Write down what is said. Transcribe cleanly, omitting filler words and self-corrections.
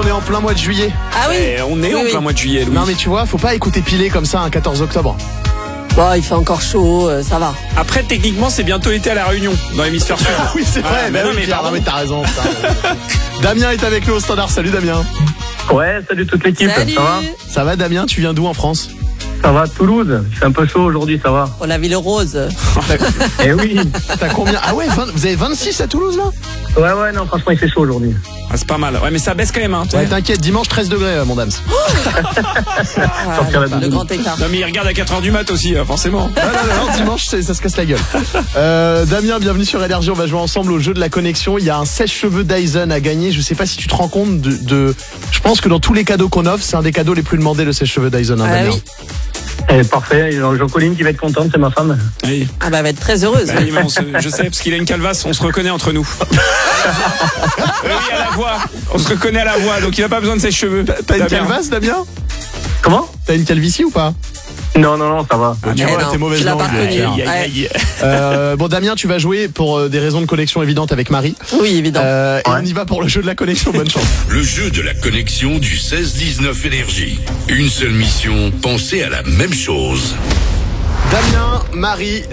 on est en plein mois de juillet. Ah oui. On est en plein mois de juillet, Louis. Non mais tu vois, faut pas écouter pilé comme ça un 14 octobre. Bon, il fait encore chaud, ça va. Après, techniquement, c'est bientôt l'été à La Réunion, dans l'hémisphère sud. Ah oui, c'est vrai. mais non, mais Pierre, pardon. non, mais t'as raison. Damien est avec nous au standard. Salut Damien. Ouais, salut toute l'équipe. Salut. Ça va? Ça va Damien, tu viens d'où en France? Ça va, Toulouse. Il fait un peu chaud aujourd'hui, ça va. Oh, la ville rose. Eh oui. T'as combien? Ah ouais, vous avez 26 à Toulouse là? Ouais, non, franchement, il fait chaud aujourd'hui. Ah, c'est pas mal. Ouais, mais ça baisse quand même, hein. Ouais, t'inquiète, dimanche 13 degrés mon dame. Le grand écart. Non, mais il regarde à 4h du mat aussi, forcément. Non, dimanche ça se casse la gueule. Damien, bienvenue sur Énergie, on va jouer ensemble au jeu de la connexion. Il y a un sèche-cheveux Dyson à gagner. Je sais pas si tu te rends compte de... Je pense que dans tous les cadeaux qu'on offre, c'est un des cadeaux les plus demandés, le sèche-cheveux Dyson, hein, Damien. Oui. Eh, parfait. Jean-Colline qui va être contente, c'est ma femme. Oui. Ah bah, elle va être très heureuse. Oui, mais je sais, parce qu'il a une calvasse, on se reconnaît entre nous. Oui, à la voix. On se reconnaît à la voix, donc il n'a pas besoin de ses cheveux. T'as une Damien. calvasse, Damien? Comment? T'as une calvitie ou pas? Non, ça va. Tu Eh vois, non, t'es mauvaise tu l'as langue. pas reconnu. Aïe, aïe, aïe. Bon, Damien, tu vas jouer pour des raisons de connexion évidentes avec Marie. Oui, évident. Et on y va pour le jeu de la connexion. Bonne chance. Le jeu de la connexion du 16-19 Énergie. Une seule mission, penser à la même chose. Damien, Marie,